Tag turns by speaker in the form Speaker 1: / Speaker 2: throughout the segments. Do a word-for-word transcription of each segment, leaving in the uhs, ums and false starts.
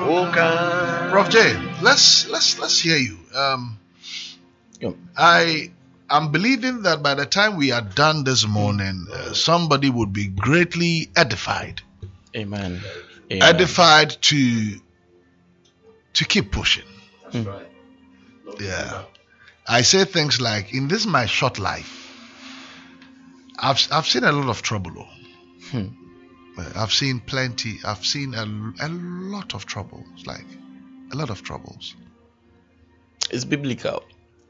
Speaker 1: Prof J, let's let's let's hear you. Um, yep. I am believing that by the time we are done this morning, uh, somebody would be greatly edified.
Speaker 2: Amen. Amen.
Speaker 1: Edified to to keep pushing.
Speaker 2: That's right.
Speaker 1: Yeah. I say things like, in this my short life, I've I've seen a lot of trouble.
Speaker 2: Hmm.
Speaker 1: I've seen plenty. I've seen a, a lot of troubles, like a lot of troubles.
Speaker 2: It's biblical.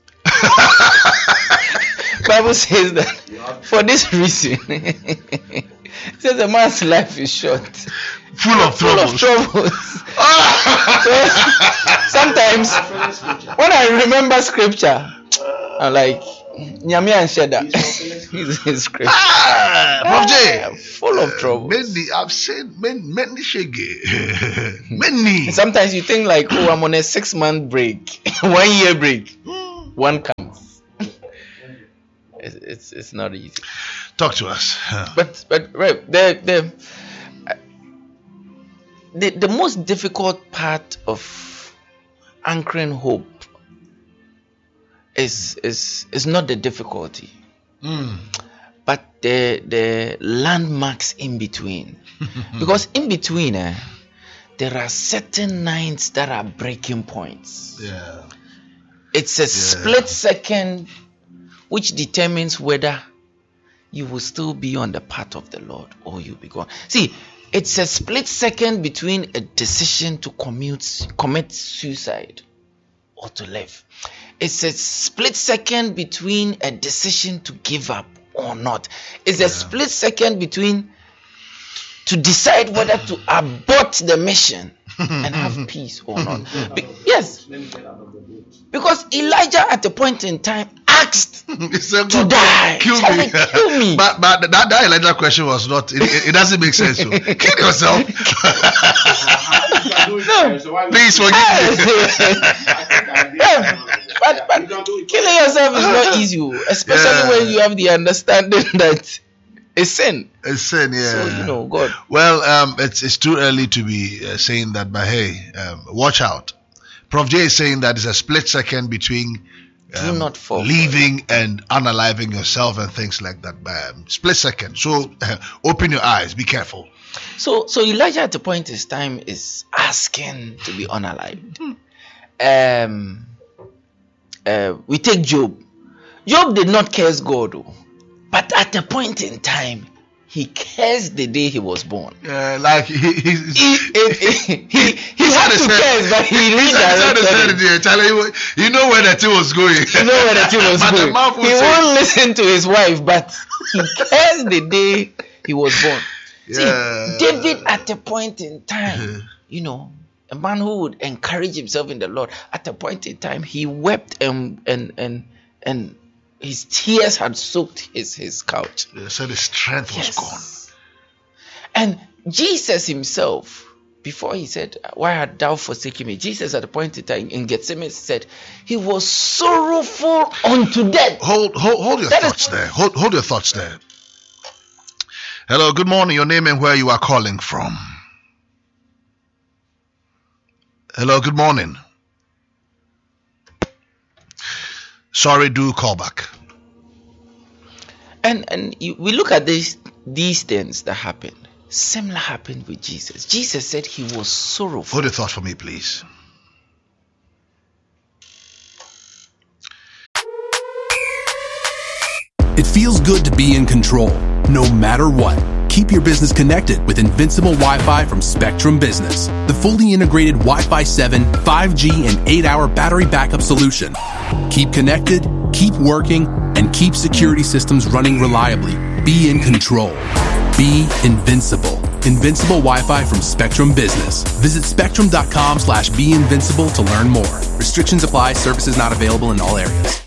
Speaker 2: Bible says that for this reason, it says a man's life is short,
Speaker 1: full of
Speaker 2: full
Speaker 1: troubles.
Speaker 2: Of troubles. So, sometimes when I remember scripture, I'm like, Nyame and Sheda. His scripture.
Speaker 1: Ah, Prof J,
Speaker 2: full of troubles.
Speaker 1: Many, I've seen many, many shege. Many.
Speaker 2: Sometimes you think like, oh, I'm on a six month break, one year break. One comes. It's, it's it's not easy.
Speaker 1: Talk to us.
Speaker 2: But but right, the the the the most difficult part of anchoring hope is is is not the difficulty,
Speaker 1: mm.
Speaker 2: but the the landmarks in between. Because in between, eh, there are certain lines that are breaking points.
Speaker 1: Yeah.
Speaker 2: It's a yeah. split second which determines whether you will still be on the path of the Lord or you'll be gone. See, it's a split second between a decision to commute, commit suicide or to live. It's a split second between a decision to give up or not. It's yeah. a split second between to decide whether to abort the mission and have peace or not. Be- yes. Because Elijah at a point in time asked said, to die.
Speaker 1: Kill me.
Speaker 2: Kill me.
Speaker 1: But, but that, that Elijah question was not, it, it, it doesn't make sense. So. Kill yourself.
Speaker 2: No.
Speaker 1: Please forgive me.
Speaker 2: Yeah. But, but killing yourself is not easy, especially yeah. when you have the understanding that it's sin.
Speaker 1: It's sin, yeah.
Speaker 2: So, you know, God.
Speaker 1: Well, um, it's it's too early to be uh, saying that, but hey, um, watch out. Prof J is saying that it's a split second between um,
Speaker 2: Do not fall
Speaker 1: leaving and unaliving yourself and things like that. Um, split second. So uh, open your eyes. Be careful.
Speaker 2: So, so Elijah at the point in time is asking to be unalived. Um, uh, we take Job. Job did not curse God, though. But at a point in time, he cursed the day he was born.
Speaker 1: Yeah, uh, like he he he,
Speaker 2: he, he, he, he had to curse, but he redirected it.
Speaker 1: You know where the thing was going.
Speaker 2: You know where the thing was going. He say, won't listen to his wife, but he cursed the day he was born. Yeah. See, David at a point in time, you know, a man who would encourage himself in the Lord, at a point in time, he wept and and and and his tears had soaked his, his couch.
Speaker 1: Yeah, so the strength was yes. gone.
Speaker 2: And Jesus himself, before he said, why art thou forsaken me? Jesus at the point in time in Gethsemane said, he was sorrowful unto death.
Speaker 1: Hold hold, hold your that thoughts is- there. Hold, hold your thoughts there. Hello, good morning. Your name and where you are calling from. Hello, good morning. Sorry, do call back.
Speaker 2: And and you, we look at these these things that happened. Similar happened with Jesus. Jesus said he was sorrowful.
Speaker 1: Hold your thought for me, please.
Speaker 3: It feels good to be in control, no matter what. Keep your business connected with Invincible Wi-Fi from Spectrum Business, the fully integrated Wi-Fi seven, five G, and eight hour battery backup solution. Keep connected, keep working, and keep security systems running reliably. Be in control. Be invincible. Invincible Wi-Fi from Spectrum Business. Visit spectrum.com slash be invincible to learn more. Restrictions apply. Services not available in all areas.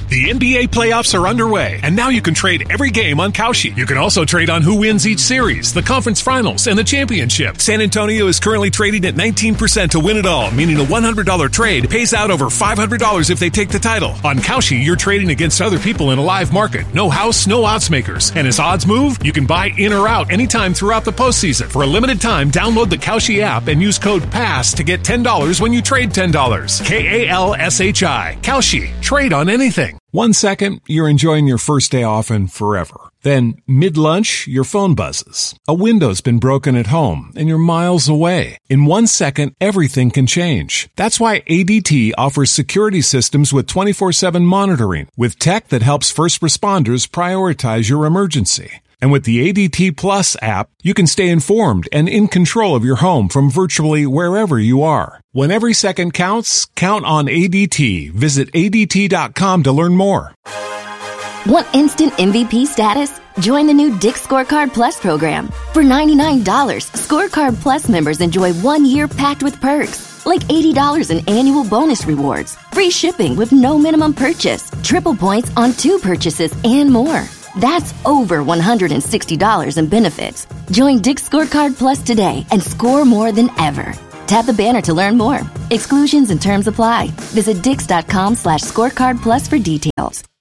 Speaker 4: The N B A playoffs are underway, and now you can trade every game on Kalshi. You can also trade on who wins each series, the conference finals, and the championship. San Antonio is currently trading at nineteen percent to win it all, meaning a one hundred dollars trade pays out over five hundred dollars if they take the title. On Kalshi, you're trading against other people in a live market. No house, no odds makers. And as odds move, you can buy in or out anytime throughout the postseason. For a limited time, download the Kalshi app and use code PASS to get ten dollars when you trade ten dollars. K A L S H I. Kalshi. Trade on anything. One second, you're enjoying your first day off and forever. Then, mid-lunch, your phone buzzes. A window's been broken at home, and you're miles away. In one second, everything can change. That's why A D T offers security systems with twenty-four seven monitoring, with tech that helps first responders prioritize your emergency. And with the A D T Plus app, you can stay informed and in control of your home from virtually wherever you are. When every second counts, count on A D T. Visit A D T dot com to learn more.
Speaker 5: Want instant M V P status? Join the new Dick's Scorecard Plus program. For ninety-nine dollars, Scorecard Plus members enjoy one year packed with perks, like eighty dollars in annual bonus rewards, free shipping with no minimum purchase, triple points on two purchases, and more. That's over one hundred sixty dollars in benefits. Join Dick's Scorecard Plus today and score more than ever. Tap the banner to learn more. Exclusions and terms apply. Visit Dix dot com slash scorecard plus for details.